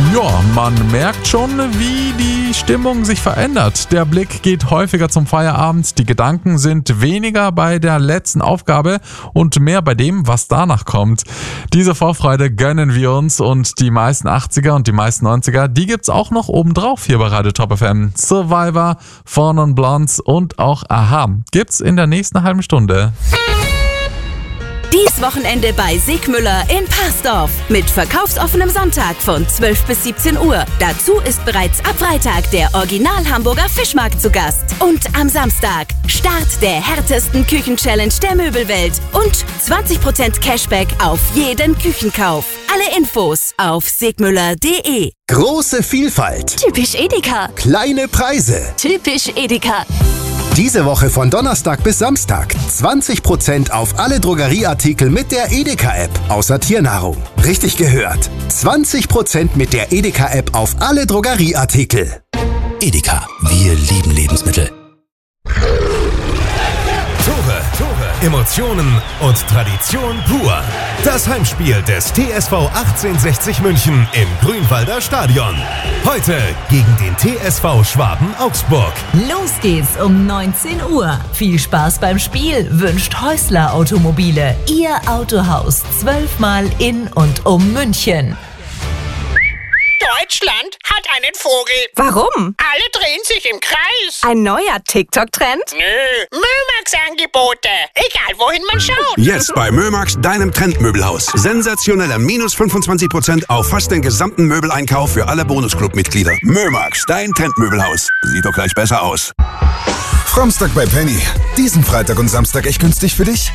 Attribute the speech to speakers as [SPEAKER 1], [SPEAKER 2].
[SPEAKER 1] Ja, man merkt schon, wie die Stimmung sich verändert. Der Blick geht häufiger zum Feierabend, die Gedanken sind weniger bei der letzten Aufgabe und mehr bei dem, was danach kommt. Diese Vorfreude gönnen wir uns und die meisten 80er und die meisten 90er, die gibt's auch noch obendrauf hier bei Radio Top FM. Survivor, Four Non Blondes und auch Aha gibt's in der nächsten halben Stunde.
[SPEAKER 2] Dies Wochenende bei Segmüller in Parsdorf mit verkaufsoffenem Sonntag von 12 bis 17 Uhr. Dazu ist bereits ab Freitag der Original-Hamburger Fischmarkt zu Gast. Und am Samstag Start der härtesten Küchenchallenge der Möbelwelt und 20% Cashback auf jeden Küchenkauf. Alle Infos auf segmüller.de.
[SPEAKER 3] Große Vielfalt.
[SPEAKER 4] Typisch Edeka.
[SPEAKER 3] Kleine Preise.
[SPEAKER 4] Typisch Edeka.
[SPEAKER 3] Diese Woche von Donnerstag bis Samstag 20% auf alle Drogerieartikel mit der Edeka-App, außer Tiernahrung. Richtig gehört. 20% mit der Edeka-App auf alle Drogerieartikel.
[SPEAKER 5] Edeka, wir lieben Lebensmittel. Tore, Emotionen und Tradition pur. Das Heimspiel des TSV 1860 München im Grünwalder Stadion. Heute gegen den TSV Schwaben Augsburg.
[SPEAKER 6] Los geht's um 19 Uhr. Viel Spaß beim Spiel wünscht Häusler Automobile. Ihr Autohaus 12-mal in und um München.
[SPEAKER 7] Deutschland hat einen Vogel.
[SPEAKER 8] Warum?
[SPEAKER 7] Alle drehen sich im Kreis.
[SPEAKER 8] Ein neuer TikTok-Trend?
[SPEAKER 7] Nö, Mömax-Angebote. Egal, wohin man schaut.
[SPEAKER 9] Jetzt bei Mömax, deinem Trendmöbelhaus. Sensationeller minus 25% auf fast den gesamten Möbeleinkauf für alle Bonusclub-Mitglieder. Mömax, dein Trendmöbelhaus. Sieht doch gleich besser aus.
[SPEAKER 10] Framstag bei Penny. Diesen Freitag und Samstag echt günstig für dich?